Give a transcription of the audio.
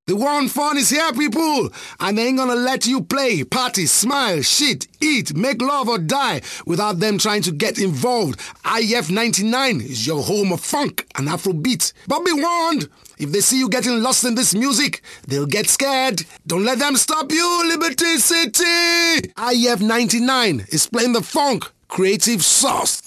The war on fun is here, people, and they ain't gonna let you play, party, smile, shit, eat, make love or die without them trying to get involved. IF 99 is your home of funk and Afrobeat. But be warned, if they see you getting lost in this music, they'll get scared. Don't let them stop you, Liberty City! IF 99 is playing the funk, creative sauce.